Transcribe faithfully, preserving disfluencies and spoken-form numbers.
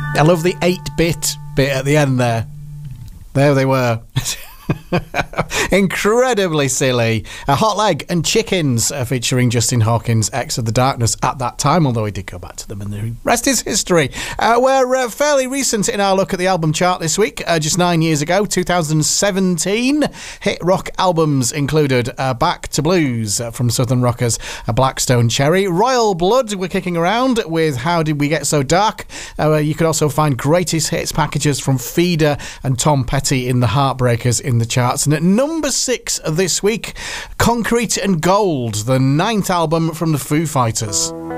I love the eight-bit bit at the end there. There they were. Incredibly silly. A Hot Leg and Chickens, uh, featuring Justin Hawkins, ex of The Darkness at that time, although he did go back to them, and the rest is history. Uh, we're uh, fairly recent in our look at the album chart this week. Uh, just nine years ago, two thousand seventeen, hit rock albums included uh, Back to Blues uh, from Southern Rockers, uh, Blackstone Cherry, Royal Blood were kicking around with How Did We Get So Dark. Uh, you could also find greatest hits packages from Feeder and Tom Petty in the Heartbreakers in the charts. And at number six this week, Concrete and Gold, the ninth album from the Foo Fighters.